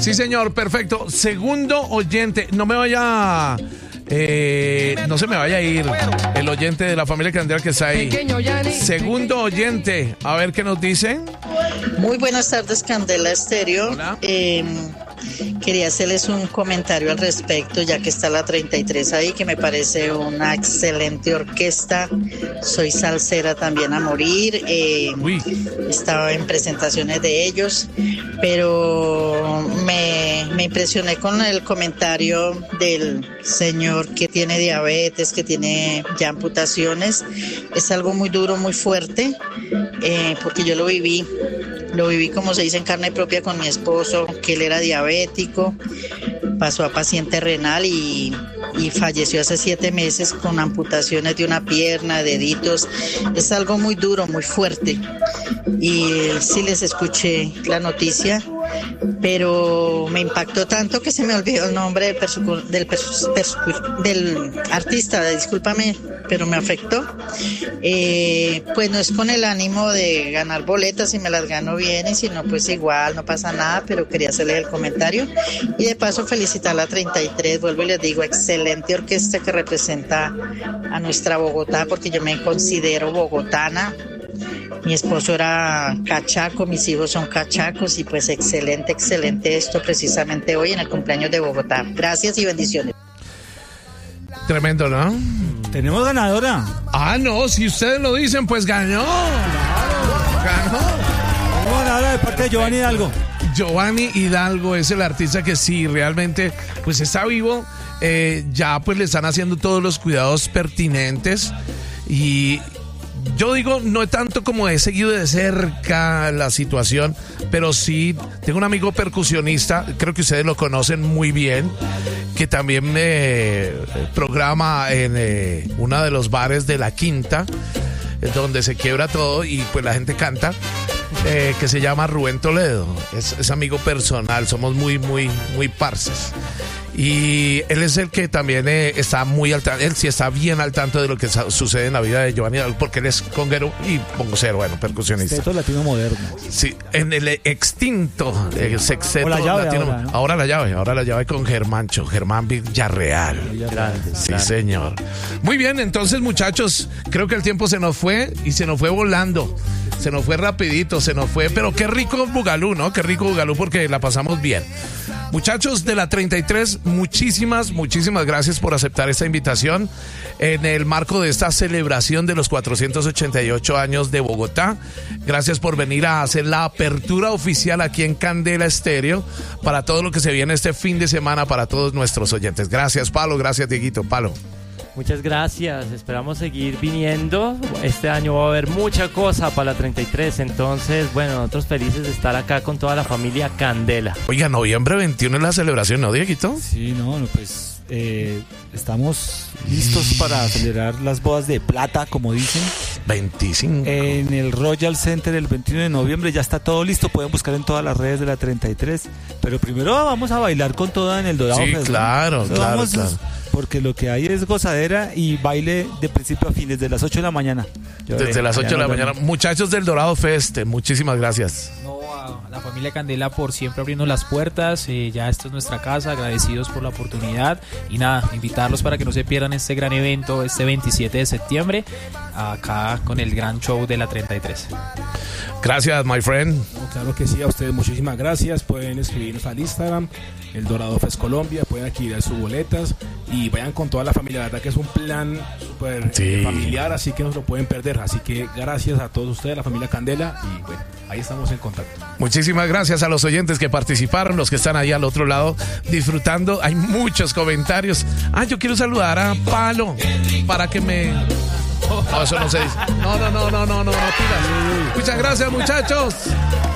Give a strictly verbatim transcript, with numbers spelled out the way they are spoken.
Sí, señor, perfecto. Segundo oyente, no me vaya... Eh, no se me vaya a ir el oyente de la familia Candela que está ahí. Segundo oyente, a ver qué nos dicen. Muy buenas tardes, Candela Estéreo. Hola. Eh, quería hacerles un comentario al respecto, ya que está la treinta y tres ahí, que me parece una excelente orquesta. Soy salsera también a morir. Eh, estaba en presentaciones de ellos, pero me, me impresioné con el comentario del señor que tiene diabetes, que tiene ya amputaciones. Es algo muy duro, muy fuerte, eh, porque yo lo viví. Lo viví, como se dice, en carne propia con mi esposo, que él era diabético, pasó a paciente renal y, y falleció hace siete meses con amputaciones de una pierna, deditos. Es algo muy duro, muy fuerte. Y sí les escuché la noticia, pero me impactó tanto que se me olvidó el nombre del, persecu- del, persecu- persecu- del artista, discúlpame, pero me afectó. Eh, pues no es con el ánimo de ganar boletas, si me las gano bien, y si no, pues igual, no pasa nada, pero quería hacerles el comentario. Y de paso felicitar a la treinta y tres, vuelvo y les digo, excelente orquesta que representa a nuestra Bogotá, porque yo me considero bogotana. Mi esposo era cachaco, mis hijos son cachacos, y pues excelente, excelente esto precisamente hoy en el cumpleaños de Bogotá. Gracias y bendiciones. Tremendo, ¿no? Tenemos ganadora. Ah, no, si ustedes lo dicen, pues ganó. Ganó. Tenemos ganadora de parte de Giovanni Hidalgo. Giovanni Hidalgo es el artista que sí, realmente, pues está vivo. Eh, ya pues le están haciendo todos los cuidados pertinentes. Y yo digo, no es tanto como he seguido de cerca la situación, pero sí tengo un amigo percusionista, creo que ustedes lo conocen muy bien, que también eh, programa en eh, uno de los bares de La Quinta, donde se quiebra todo y pues la gente canta, eh, que se llama Rubén Toledo. Es, es amigo personal, somos muy, muy, muy parces. Y él es el que también eh, está muy al tanto, él sí está bien al tanto de lo que sa- sucede en la vida de Giovanni Hidalgo, porque él es conguero y bongocero, bueno, percusionista. Sexteto latino moderno. Sí, en el extinto eh, sexteto O la llave latino. ahora, ¿no? Ahora la llave, ahora la llave con Germancho, Germán Villarreal. Grande, Sí, grande. señor. Muy bien, entonces, muchachos, creo que el tiempo se nos fue y se nos fue volando. Se nos fue rapidito, se nos fue, pero qué rico Bugalú, ¿no? Qué rico Bugalú, porque la pasamos bien. Muchachos de la treinta y tres, muchísimas, muchísimas gracias por aceptar esta invitación en el marco de esta celebración de los cuatrocientos ochenta y ocho años de Bogotá. Gracias por venir a hacer la apertura oficial aquí en Candela Estéreo para todo lo que se viene este fin de semana para todos nuestros oyentes. Gracias, Palo, gracias, Dieguito. Palo. Muchas gracias, esperamos seguir viniendo. Este año va a haber mucha cosa para la treinta y tres, entonces, bueno, nosotros felices de estar acá con toda la familia Candela. Oiga, noviembre veintiuno es la celebración, ¿no, Dieguito? Sí, no, no, pues eh, estamos listos para celebrar las bodas de plata, como dicen. veinticinco. En el Royal Center el veintiuno de noviembre ya está todo listo, pueden buscar en todas las redes de la treinta y tres, pero primero vamos a bailar con toda en el Dorado Sí, Fest, ¿no? claro, Entonces claro, vamos, claro. Porque lo que hay es gozadera y baile de principio a fin, desde las ocho de la mañana. Yo Desde veré, las ocho de la nos mañana. vemos. Muchachos del Dorado Fest, muchísimas gracias. No, a la familia Candela por siempre abriendo las puertas. Eh, ya esta es nuestra casa, agradecidos por la oportunidad. Y nada, invitarlos para que no se pierdan este gran evento este veintisiete de septiembre, acá con el gran show de la treinta y tres. Gracias, my friend. No, claro que sí, a ustedes muchísimas gracias. Pueden escribirnos al Instagram, el Dorado Fest Colombia, pueden adquirir sus boletas y vayan con toda la familia. La verdad que es un plan súper Sí. eh, familiar, así que no se lo pueden perder. Así que gracias a todos ustedes, la familia Candela, y bueno, ahí estamos en contacto. Muchísimas gracias a los oyentes que participaron, los que están ahí al otro lado disfrutando. Hay muchos comentarios. Ah, yo quiero saludar a Palo para que me... No, eso no se dice. No, no, no, no, no, no, no, tiras. Muchas gracias, muchachos.